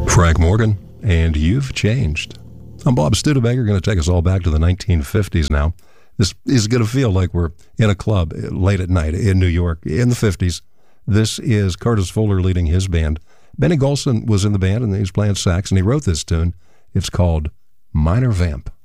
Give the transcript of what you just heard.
Frank Morgan, and You've Changed. I'm Bob Studebaker, going to take us all back to the 1950s now. This is going to feel like we're in a club late at night in New York in the 50s. This is Curtis Fuller leading his band. Benny Golson was in the band, and he was playing sax, and he wrote this tune. It's called Minor Vamp.